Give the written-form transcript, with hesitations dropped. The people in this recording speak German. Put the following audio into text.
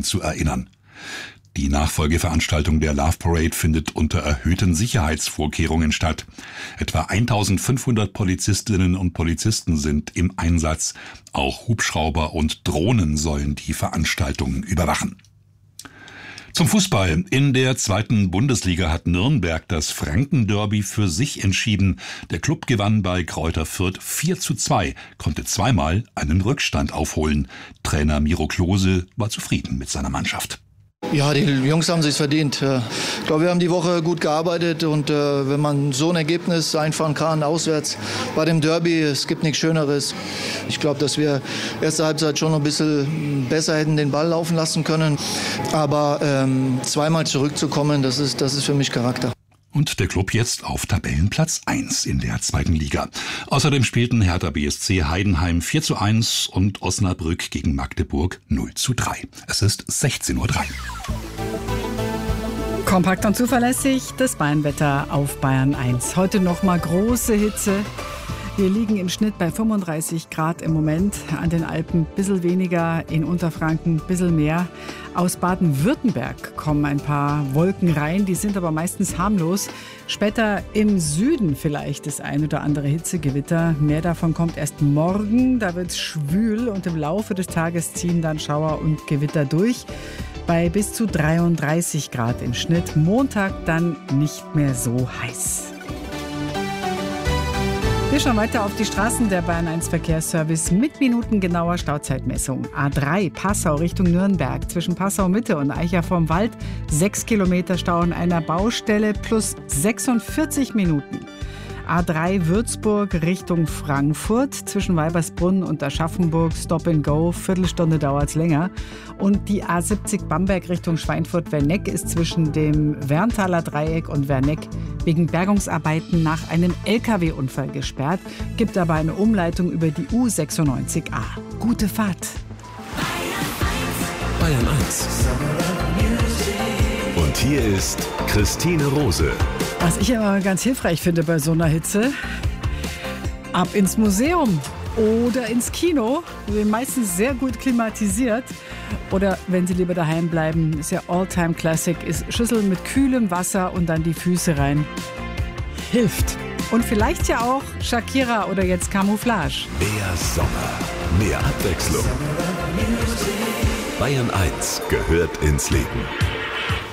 zu erinnern. Die Nachfolgeveranstaltung der Love Parade findet unter erhöhten Sicherheitsvorkehrungen statt. Etwa 1500 Polizistinnen und Polizisten sind im Einsatz. Auch Hubschrauber und Drohnen sollen die Veranstaltung überwachen. Zum Fußball. In der 2. Bundesliga hat Nürnberg das Franken-Derby für sich entschieden. Der Klub gewann bei Greuther Fürth 4:2, konnte zweimal einen Rückstand aufholen. Trainer Miro Klose war zufrieden mit seiner Mannschaft. Ja, die Jungs haben sich's verdient. Ich glaube, wir haben die Woche gut gearbeitet und wenn man so ein Ergebnis einfahren kann, auswärts bei dem Derby, es gibt nichts Schöneres. Ich glaube, dass wir erste Halbzeit schon noch ein bisschen besser hätten den Ball laufen lassen können. Aber zweimal zurückzukommen, das ist für mich Charakter. Und der Klub jetzt auf Tabellenplatz 1 in der 2. Liga. Außerdem spielten Hertha BSC Heidenheim 4:1 und Osnabrück gegen Magdeburg 0:3. Es ist 16:03 Uhr. Kompakt und zuverlässig das Bayernwetter auf Bayern 1. Heute nochmal große Hitze. Wir liegen im Schnitt bei 35 Grad im Moment. An den Alpen ein bisschen weniger, in Unterfranken ein bisschen mehr. Aus Baden-Württemberg kommen ein paar Wolken rein, die sind aber meistens harmlos. Später im Süden vielleicht das ein oder andere Hitzegewitter. Mehr davon kommt erst morgen, da wird es schwül und im Laufe des Tages ziehen dann Schauer und Gewitter durch. Bei bis zu 33 Grad im Schnitt. Montag dann nicht mehr so heiß. Wir schauen weiter auf die Straßen. Der Bayern 1 Verkehrsservice mit minutengenauer Stauzeitmessung. A3 Passau Richtung Nürnberg zwischen Passau Mitte und Eicher vorm Wald. 6 Kilometer Stau an einer Baustelle plus 46 Minuten. A3 Würzburg Richtung Frankfurt zwischen Weibersbrunn und Aschaffenburg Stop and Go, Viertelstunde dauert es länger. Und die A70 Bamberg Richtung Schweinfurt-Werneck ist zwischen dem Werntaler Dreieck und Werneck wegen Bergungsarbeiten nach einem LKW-Unfall gesperrt, gibt aber eine Umleitung über die U96A. Gute Fahrt. Bayern 1. Und hier ist Christine Rose. Was ich immer ganz hilfreich finde bei so einer Hitze, ab ins Museum oder ins Kino. Wir sind meistens sehr gut klimatisiert. Oder wenn Sie lieber daheim bleiben, ist ja All-Time-Classic, ist Schüsseln mit kühlem Wasser und dann die Füße rein. Hilft. Und vielleicht ja auch Shakira oder jetzt Camouflage. Mehr Sommer, mehr Abwechslung. Bayern 1 gehört ins Leben.